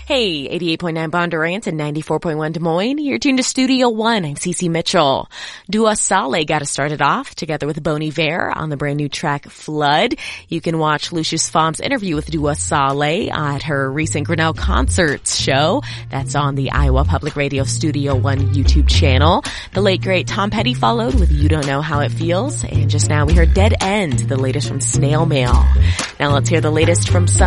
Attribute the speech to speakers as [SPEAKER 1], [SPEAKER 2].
[SPEAKER 1] Hey, 88.9 Bondurant and 94.1 Des Moines. You're tuned to Studio One. I'm Cece Mitchell. Dua Saleh got us started off together with Bon Iver on the brand new track Flood. You can watch Lucius Pfahm's interview with Dua Saleh at her recent Grinnell Concerts show. That's on the Iowa Public Radio Studio One YouTube channel. The late great Tom Petty followed with You Don't Know How It Feels. And just now we heard Dead End, the latest from Snail Mail. Now let's hear the latest from